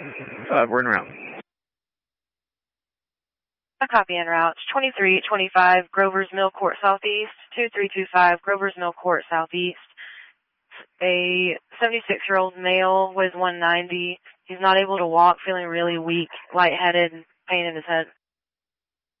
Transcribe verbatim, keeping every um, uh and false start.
Uh, we're in route. A copy en route. twenty-three twenty-five Grover's Mill Court Southeast, two three two five Grover's Mill Court Southeast. A seventy-six-year-old male, weighs one ninety. He's not able to walk, feeling really weak, lightheaded, pain in his head.